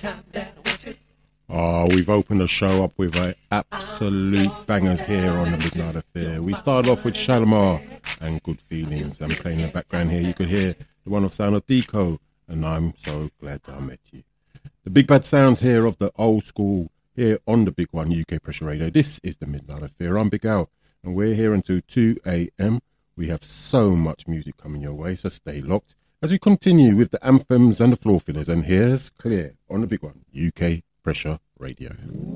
We've opened the show up with absolute bangers here on the Midnight Affair. We started off with Shalimar and Good Feelings, and playing in the background here you could hear the one of sound of Deco, and I'm so glad I met you. The big bad sounds here of the old school here on the big one, UK Pressure Radio. This is the Midnight Affair. I'm Big Al, and we're here until 2 a.m. We have so much music coming your way, so stay locked as we continue with the anthems and the floor fillers. And here's Clear on the big one, UK Pressure Radio.